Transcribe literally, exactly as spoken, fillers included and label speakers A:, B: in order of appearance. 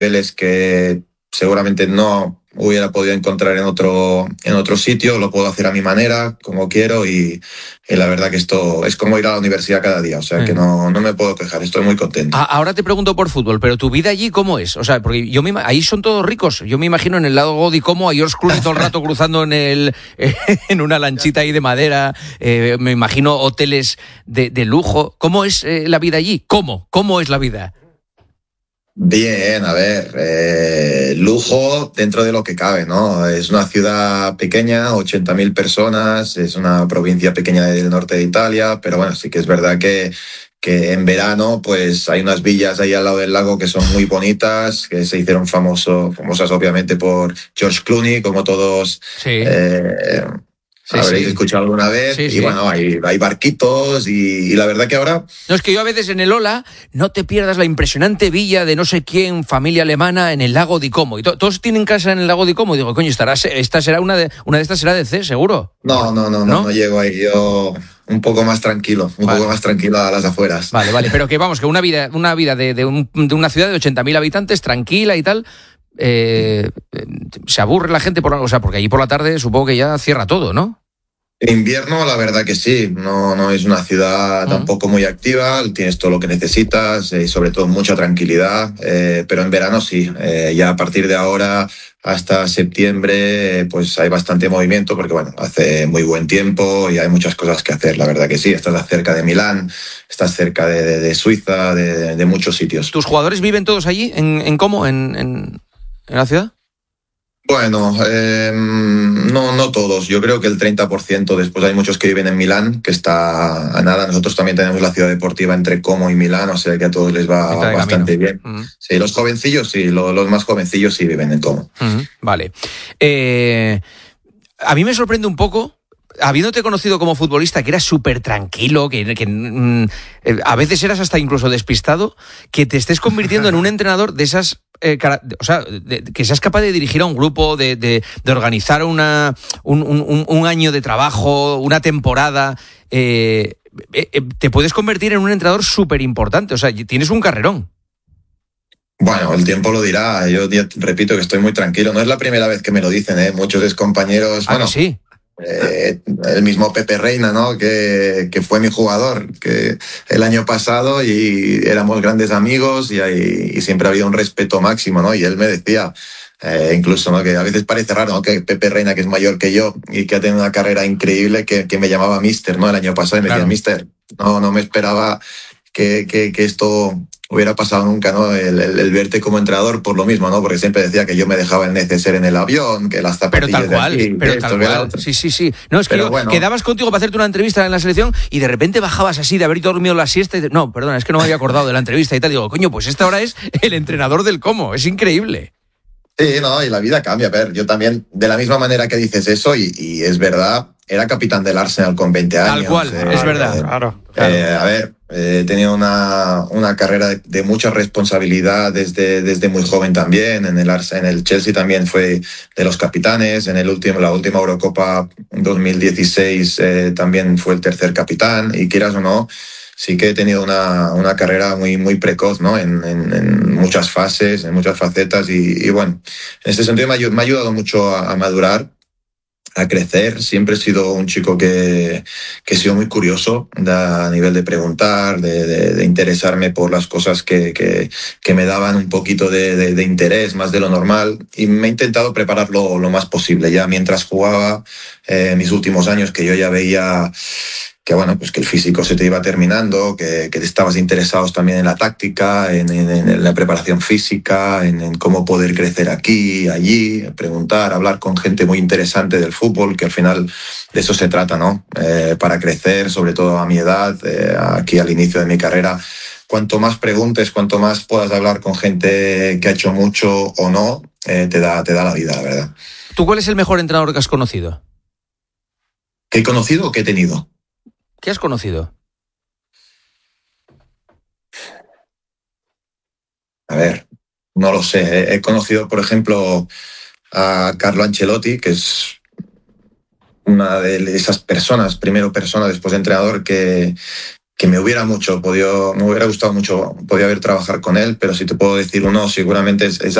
A: niveles que seguramente no hubiera podido encontrar en otro, en otro sitio, lo puedo hacer a mi manera, como quiero, y, y la verdad que esto es como ir a la universidad cada día, o sea que no, no me puedo quejar, estoy muy contento.
B: Ahora te pregunto por fútbol, pero tu vida allí, ¿cómo es? O sea, porque yo me, ahí son todos ricos, yo me imagino en el lago de Como a George Clooney todo el rato cruzando en el en una lanchita ahí de madera, eh, me imagino hoteles de, de lujo. ¿Cómo es eh, la vida allí? ¿Cómo? ¿Cómo es la vida?
A: Bien, a ver, eh, lujo dentro de lo que cabe, ¿no? Es una ciudad pequeña, ochenta mil personas, es una provincia pequeña del norte de Italia, pero bueno, sí que es verdad que, que en verano pues hay unas villas ahí al lado del lago que son muy bonitas, que se hicieron famoso, famosas obviamente por George Clooney, como todos...
B: Sí.
A: Eh, Sí, habréis sí. escuchado alguna vez, sí, y sí. bueno, hay, hay barquitos y, y la verdad que ahora...
B: No, es que yo a veces en el Ola, no te pierdas la impresionante villa de no sé quién, familia alemana, en el lago de Como. Y to- todos tienen casa en el lago de Como. Y digo, coño, estará, esta será una de, una de estas será de C, seguro.
A: No, no, no, no, no, no llego ahí. Yo un poco más tranquilo, un vale. poco más tranquilo a las afueras.
B: Vale, vale, pero que vamos, que una vida, una vida de, de, un, de una ciudad de ochenta mil habitantes, tranquila y tal... Eh, se aburre la gente, por, o sea, porque allí por la tarde supongo que ya cierra todo, ¿no?
A: En invierno, la verdad que sí, no, no es una ciudad tampoco muy activa, tienes todo lo que necesitas y eh, sobre todo mucha tranquilidad, eh, pero en verano sí, eh, ya a partir de ahora hasta septiembre eh, pues hay bastante movimiento porque bueno, hace muy buen tiempo y hay muchas cosas que hacer, la verdad que sí, estás cerca de Milán, estás cerca de, de, de Suiza, de, de muchos sitios.
B: ¿Tus jugadores viven todos allí? ¿En, en cómo? ¿En, en, en la ciudad?
A: Bueno, eh, no, no todos. Yo creo que el treinta por ciento. Después hay muchos que viven en Milán, que está a nada. Nosotros también tenemos la ciudad deportiva entre Como y Milán, o sea que a todos les va bastante camino. bien. Uh-huh. Sí, los jovencillos sí, los, los más jovencillos sí viven en Como.
B: Uh-huh. Vale. Eh, a mí me sorprende un poco, habiéndote conocido como futbolista, que eras súper tranquilo, que, que mm, a veces eras hasta incluso despistado, que te estés convirtiendo en un entrenador de esas... Eh, o sea, de, que seas capaz de dirigir a un grupo, de, de, de organizar una, un, un, un año de trabajo, una temporada, eh, eh, te puedes convertir en un entrenador súper importante. O sea, tienes un carrerón.
A: Bueno, el tiempo lo dirá. Yo repito que estoy muy tranquilo. No es la primera vez que me lo dicen, ¿eh? Muchos excompañeros...
B: Ah,
A: bueno,
B: sí.
A: Eh, el mismo Pepe Reina, ¿no? Que, que fue mi jugador que el año pasado y éramos grandes amigos y, hay, y siempre ha habido un respeto máximo, ¿no? Y él me decía, eh, incluso, ¿no? Que a veces parece raro, ¿no? Que Pepe Reina, que es mayor que yo y que ha tenido una carrera increíble, que, que me llamaba Mister, ¿no? El año pasado y me claro. decía, Mister, no, no me esperaba que, que, que esto hubiera pasado nunca, ¿no? El, el, el verte como entrenador por lo mismo, ¿no? Porque siempre decía que yo me dejaba el neceser en el avión, que las zapatillas
B: pero tal cual,
A: de aquí,
B: pero
A: esto,
B: tal
A: que
B: cual. Sí, sí, sí. No, es que yo, bueno. quedabas contigo para hacerte una entrevista en la selección y de repente bajabas así de haber dormido la siesta y de, no, perdona, es que no me había acordado de la entrevista y tal. Digo, coño, pues esta hora es el entrenador del Como, es increíble.
A: Sí, no, y la vida cambia. A ver, yo también, de la misma manera que dices eso, y, y es verdad, era capitán del Arsenal con veinte años.
B: Tal cual, eh, es verdad.
A: Eh,
B: claro,
A: claro. Eh, a ver, he eh, tenido una, una carrera de, de mucha responsabilidad desde, desde muy joven también. En el, en el Chelsea también fue de los capitanes. En el último, la última Eurocopa dos mil dieciséis eh, también fue el tercer capitán. Y quieras o no, sí que he tenido una, una carrera muy, muy precoz, ¿no? En, en, en muchas fases, en muchas facetas y, y bueno, en este sentido me ha, me ha ayudado mucho a, a madurar, a crecer. Siempre he sido un chico que, que he sido muy curioso de, a nivel de preguntar, de, de, de interesarme por las cosas que, que, que me daban un poquito de, de, de interés, más de lo normal, y me he intentado prepararlo lo más posible. Ya mientras jugaba, eh, mis últimos años, que yo ya veía que bueno, pues que el físico se te iba terminando, que, que estabas interesados también en la táctica, en, en, en la preparación física, en, en cómo poder crecer aquí, allí, preguntar, hablar con gente muy interesante del fútbol, que al final de eso se trata, ¿no? Eh, para crecer, sobre todo a mi edad, eh, aquí al inicio de mi carrera, cuanto más preguntes, cuanto más puedas hablar con gente que ha hecho mucho o no, eh, te da, te da la vida, la verdad.
B: ¿Tú cuál es el mejor entrenador que has conocido?
A: ¿Que he conocido o que he tenido?
B: ¿Qué has conocido?
A: A ver, no lo sé. He conocido, por ejemplo, a Carlo Ancelotti, que es una de esas personas, primero persona, después entrenador, que, que me hubiera mucho podido, me hubiera gustado mucho poder haber trabajar con él, pero si te puedo decir uno, seguramente es, es